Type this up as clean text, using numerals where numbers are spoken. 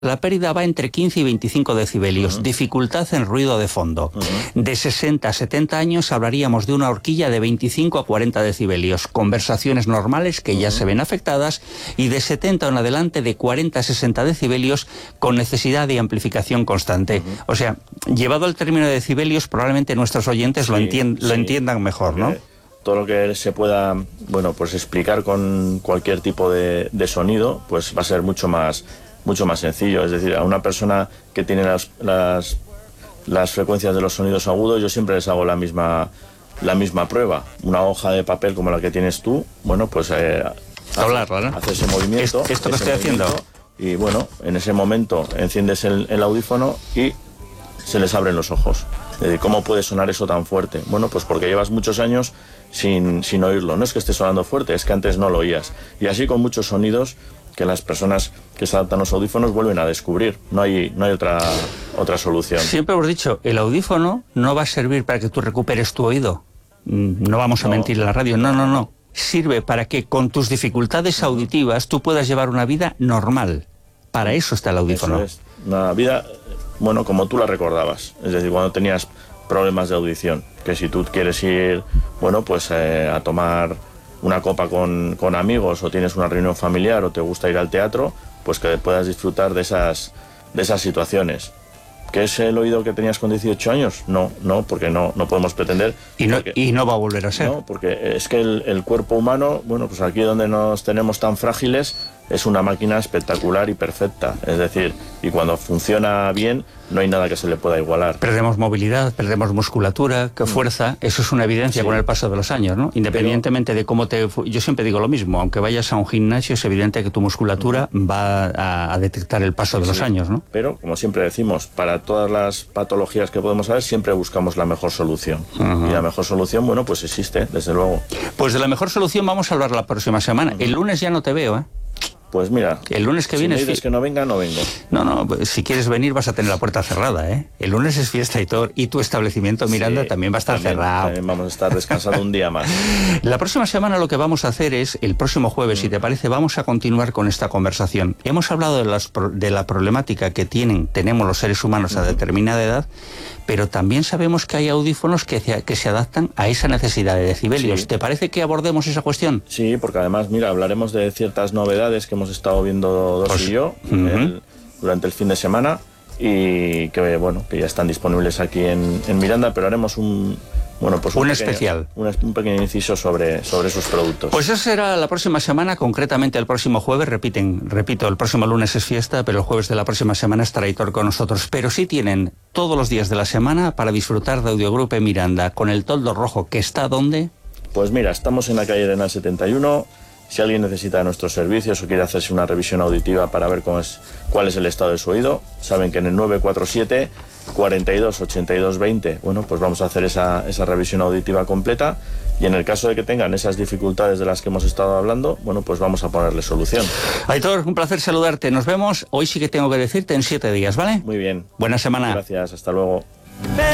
La pérdida va entre 15 y 25 decibelios, dificultad en ruido de fondo. De 60 a 70 años hablaríamos de una horquilla de 25 a 40 decibelios, conversaciones normales que ya se ven afectadas, y de 70 en adelante de 40 a 60 decibelios con necesidad de amplificación constante. O sea, llevado al término de decibelios, probablemente nuestros oyentes lo entiendan mejor, ¿no? Todo lo que se pueda, bueno, pues explicar con cualquier tipo de sonido, pues va a ser mucho más sencillo. Es decir, a una persona que tiene las frecuencias de los sonidos agudos, yo siempre les hago la misma prueba. Una hoja de papel como la que tienes tú, bueno, pues hace ese movimiento. Esto que estoy haciendo. Y bueno, en ese momento enciendes el audífono y se les abren los ojos. ¿Cómo puede sonar eso tan fuerte? Bueno, pues porque llevas muchos años sin oírlo. No es que esté sonando fuerte, es que antes no lo oías. Y así con muchos sonidos que las personas que se adaptan a los audífonos vuelven a descubrir. No hay otra solución. Siempre hemos dicho, el audífono no va a servir para que tú recuperes tu oído. No vamos a mentir en la radio. No. Sirve para que con tus dificultades auditivas tú puedas llevar una vida normal. Para eso está el audífono. Eso es. Una vida, bueno, como tú la recordabas. Es decir, cuando tenías problemas de audición. Que si tú quieres ir, bueno, pues a tomar una copa con amigos, o tienes una reunión familiar, o te gusta ir al teatro, pues que puedas disfrutar de esas situaciones. ¿Qué es el oído que tenías con 18 años? No, porque no podemos pretender. Y no va a volver a ser. No, porque es que el cuerpo humano, bueno, pues aquí donde nos tenemos tan frágiles, es una máquina espectacular y perfecta. Es decir, y cuando funciona bien, no hay nada que se le pueda igualar. Perdemos movilidad, perdemos musculatura, fuerza. Eso es una evidencia con el paso de los años, ¿no? Independientemente de cómo yo siempre digo lo mismo, aunque vayas a un gimnasio, es evidente que tu musculatura va a detectar el paso de los años, ¿no? Pero, como siempre decimos, para todas las patologías que podemos saber, siempre buscamos la mejor solución. Y la mejor solución, bueno, pues existe, desde luego. Pues de la mejor solución vamos a hablar la próxima semana. El lunes ya no te veo, ¿eh? Pues mira, el lunes que viene si me dices que no venga, no vengo. No, pues si quieres venir vas a tener la puerta cerrada, ¿eh? El lunes es fiesta, Aitor, y tu establecimiento Miranda también va a estar cerrado. También vamos a estar descansando un día más. La próxima semana lo que vamos a hacer es, el próximo jueves, si te parece, vamos a continuar con esta conversación. Hemos hablado de la problemática que tenemos los seres humanos a determinada edad, pero también sabemos que hay audífonos que se adaptan a esa necesidad de decibelios. ¿Te parece que abordemos esa cuestión? Sí, porque además, mira, hablaremos de ciertas novedades que hemos estado viendo Dos y yo durante el fin de semana, y que bueno, que ya están disponibles aquí en Miranda, pero haremos un pequeño inciso sobre sus productos. Pues eso será la próxima semana, concretamente el próximo jueves. Repito, el próximo lunes es fiesta, pero el jueves de la próxima semana estará Aitor con nosotros. Pero sí tienen todos los días de la semana para disfrutar de Audiogrupo Miranda, con el toldo rojo, que está ¿dónde? Pues mira, estamos en la calle Arenal 71. Si alguien necesita nuestros servicios o quiere hacerse una revisión auditiva para ver cuál es el estado de su oído, saben que en el 947 42 82 20, bueno, pues vamos a hacer esa revisión auditiva completa, y en el caso de que tengan esas dificultades de las que hemos estado hablando, bueno, pues vamos a ponerle solución. Aitor, un placer saludarte. Nos vemos, hoy sí que tengo que decirte, en 7 días, ¿vale? Muy bien. Buena semana. Gracias, hasta luego.